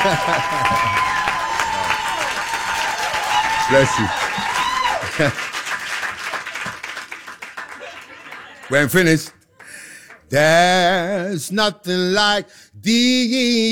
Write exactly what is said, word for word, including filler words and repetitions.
Bless you. We ain't finished. There's nothing like the